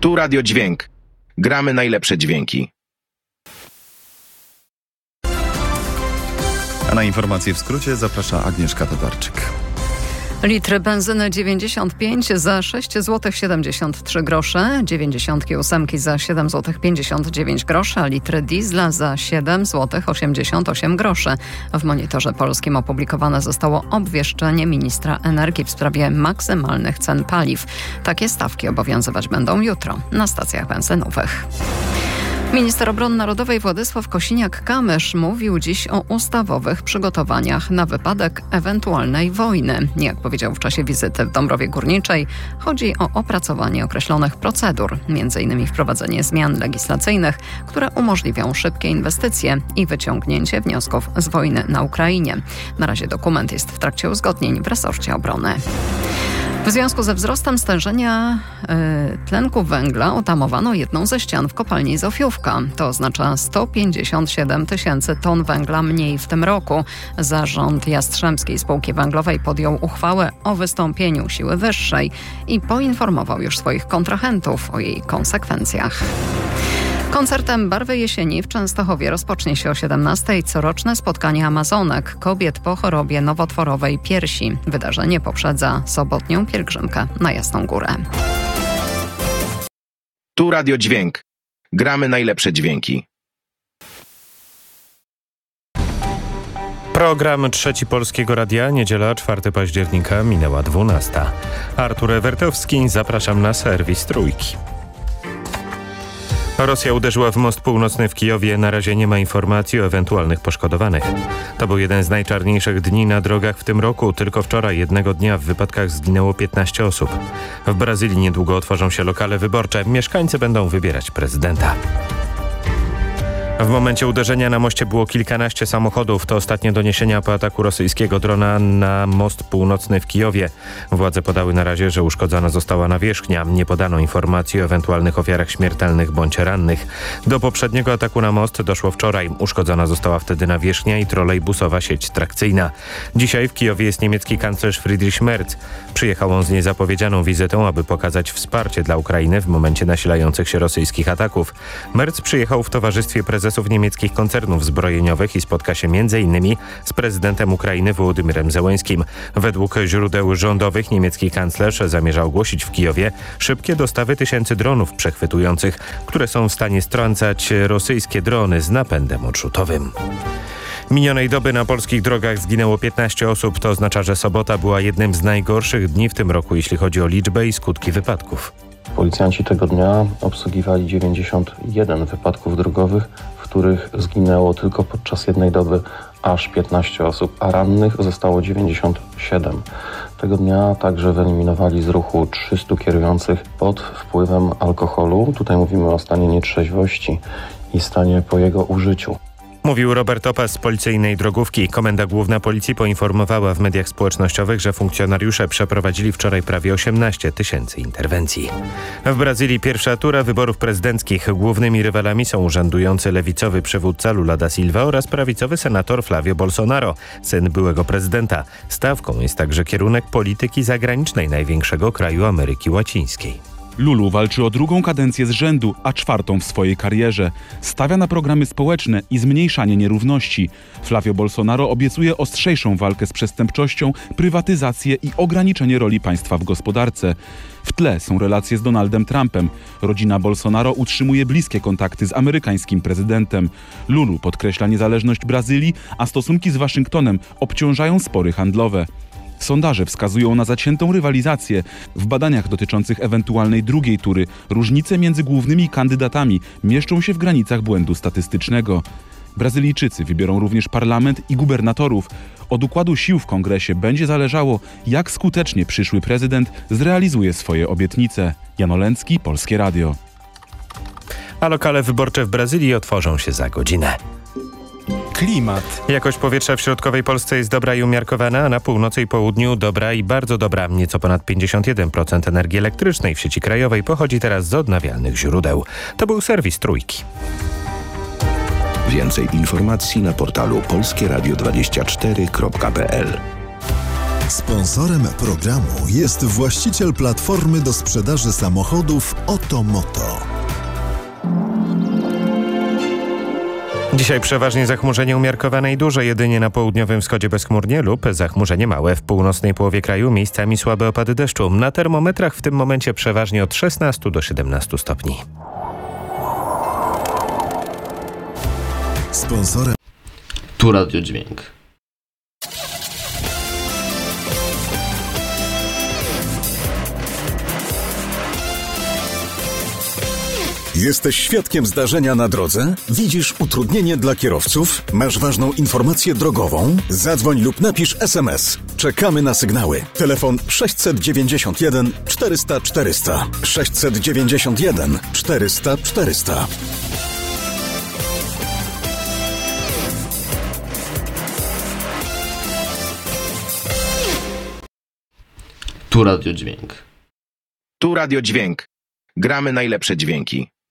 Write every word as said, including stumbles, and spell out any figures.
Tu Radio Dźwięk. Gramy najlepsze dźwięki. A na informacje w skrócie zaprasza Agnieszka Tatarczyk. Litr benzyny dziewięćdziesiąt pięć za sześć złotych siedemdziesiąt trzy grosze, dziewięćdziesiąt osiem za siedem złotych pięćdziesiąt dziewięć groszy, a litr diesla za siedem złotych osiemdziesiąt osiem groszy. W Monitorze Polskim opublikowane zostało obwieszczenie ministra energii w sprawie maksymalnych cen paliw. Takie stawki obowiązywać będą jutro na stacjach benzynowych. Minister Obrony Narodowej Władysław Kosiniak-Kamysz mówił dziś o ustawowych przygotowaniach na wypadek ewentualnej wojny. Jak powiedział w czasie wizyty w Dąbrowie Górniczej, chodzi o opracowanie określonych procedur, między innymi wprowadzenie zmian legislacyjnych, które umożliwią szybkie inwestycje i wyciągnięcie wniosków z wojny na Ukrainie. Na razie dokument jest w trakcie uzgodnień w resorcie obrony. W związku ze wzrostem stężenia y, tlenku węgla otamowano jedną ze ścian w kopalni Zofiówka. To oznacza sto pięćdziesiąt siedem tysięcy ton węgla mniej w tym roku. Zarząd Jastrzębskiej Spółki Węglowej podjął uchwałę o wystąpieniu siły wyższej i poinformował już swoich kontrahentów o jej konsekwencjach. Koncertem Barwy Jesieni w Częstochowie rozpocznie się o siedemnastej coroczne spotkanie Amazonek, kobiet po chorobie nowotworowej piersi. Wydarzenie poprzedza sobotnią pielgrzymkę na Jasną Górę. Tu Radio Dźwięk. Gramy najlepsze dźwięki. Program Trzeci Polskiego Radia, niedziela czwartego października, minęła dwunasta. Artur Ewertowski, zapraszam na serwis Trójki. Rosja uderzyła w most północny w Kijowie. Na razie nie ma informacji o ewentualnych poszkodowanych. To był jeden z najczarniejszych dni na drogach w tym roku. Tylko wczoraj jednego dnia w wypadkach zginęło piętnaście osób. W Brazylii niedługo otworzą się lokale wyborcze. Mieszkańcy będą wybierać prezydenta. W momencie uderzenia na moście było kilkanaście samochodów. To ostatnie doniesienia po ataku rosyjskiego drona na most północny w Kijowie. Władze podały na razie, że uszkodzona została nawierzchnia. Nie podano informacji o ewentualnych ofiarach śmiertelnych bądź rannych. Do poprzedniego ataku na most doszło wczoraj. Uszkodzona została wtedy nawierzchnia i trolejbusowa sieć trakcyjna. Dzisiaj w Kijowie jest niemiecki kanclerz Friedrich Merz. Przyjechał on z niezapowiedzianą wizytą, aby pokazać wsparcie dla Ukrainy w momencie nasilających się rosyjskich ataków. Merz przyjechał w towarzystwie prezesów niemieckich koncernów zbrojeniowych i spotka się między innymi z prezydentem Ukrainy Wołodymyrem Zełenskim. Według źródeł rządowych niemiecki kanclerz zamierza ogłosić w Kijowie szybkie dostawy tysięcy dronów przechwytujących, które są w stanie strącać rosyjskie drony z napędem odrzutowym. Minionej doby na polskich drogach zginęło piętnaście osób. To oznacza, że sobota była jednym z najgorszych dni w tym roku, jeśli chodzi o liczbę i skutki wypadków. Policjanci tego dnia obsługiwali dziewięćdziesiąt jeden wypadków drogowych, w których zginęło tylko podczas jednej doby aż piętnaście osób, a rannych zostało dziewięćdziesiąt siedem. Tego dnia także wyeliminowali z ruchu trzystu kierujących pod wpływem alkoholu. Tutaj mówimy o stanie nietrzeźwości i stanie po jego użyciu. Mówił Robert Opas z policyjnej drogówki. Komenda Główna Policji poinformowała w mediach społecznościowych, że funkcjonariusze przeprowadzili wczoraj prawie osiemnaście tysięcy interwencji. W Brazylii pierwsza tura wyborów prezydenckich. Głównymi rywalami są urzędujący lewicowy przywódca Lula da Silva oraz prawicowy senator Flávio Bolsonaro, syn byłego prezydenta. Stawką jest także kierunek polityki zagranicznej największego kraju Ameryki Łacińskiej. Lulu walczy o drugą kadencję z rzędu, a czwartą w swojej karierze. Stawia na programy społeczne i zmniejszanie nierówności. Flávio Bolsonaro obiecuje ostrzejszą walkę z przestępczością, prywatyzację i ograniczenie roli państwa w gospodarce. W tle są relacje z Donaldem Trumpem. Rodzina Bolsonaro utrzymuje bliskie kontakty z amerykańskim prezydentem. Lulu podkreśla niezależność Brazylii, a stosunki z Waszyngtonem obciążają spory handlowe. Sondaże wskazują na zaciętą rywalizację. W badaniach dotyczących ewentualnej drugiej tury różnice między głównymi kandydatami mieszczą się w granicach błędu statystycznego. Brazylijczycy wybiorą również parlament i gubernatorów. Od układu sił w kongresie będzie zależało, jak skutecznie przyszły prezydent zrealizuje swoje obietnice. Jan Olęcki, Polskie Radio. A lokale wyborcze w Brazylii otworzą się za godzinę. Klimat. Jakość powietrza w środkowej Polsce jest dobra i umiarkowana, a na północy i południu dobra i bardzo dobra. Nieco ponad pięćdziesiąt jeden procent energii elektrycznej w sieci krajowej pochodzi teraz z odnawialnych źródeł. To był serwis Trójki. Więcej informacji na portalu polskieradio dwadzieścia cztery kropka p l. Sponsorem programu jest właściciel platformy do sprzedaży samochodów Otomoto. Dzisiaj przeważnie zachmurzenie umiarkowane i duże, jedynie na południowym wschodzie bezchmurnie lub zachmurzenie małe. W północnej połowie kraju miejscami słabe opady deszczu. Na termometrach w tym momencie przeważnie od szesnastu do siedemnastu stopni. Sponsorem Tu Radio Dźwięk. Jesteś świadkiem zdarzenia na drodze? Widzisz utrudnienie dla kierowców? Masz ważną informację drogową? Zadzwoń lub napisz es em es. Czekamy na sygnały. Telefon sześćset dziewięćdziesiąt jeden czterysta czterysta. sześćset dziewięćdziesiąt jeden czterysta czterysta. Tu Radio Dźwięk. Tu Radio Dźwięk. Gramy najlepsze dźwięki.